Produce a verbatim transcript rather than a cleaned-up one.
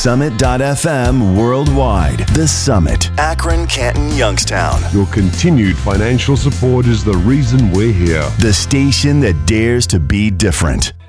Summit dot F M worldwide. The Summit. Akron, Canton, Youngstown. Your continued financial support is the reason we're here. The station that dares to be different.